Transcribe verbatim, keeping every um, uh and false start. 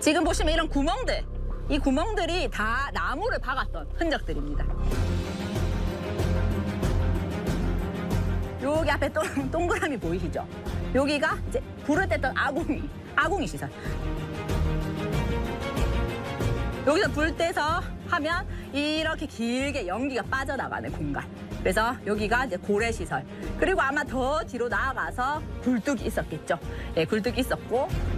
지금 보시면 이런 구멍들, 이 구멍들이 다 나무를 박았던 흔적들입니다. 여기 앞에 동, 동그라미 보이시죠? 여기가 이제 불을 뗐던 아궁이, 아궁이 시설. 여기서 불 떼서 하면 이렇게 길게 연기가 빠져나가는 공간. 그래서 여기가 이제 고래 시설. 그리고 아마 더 뒤로 나아가서 굴뚝이 있었겠죠. 예, 굴뚝이 있었고.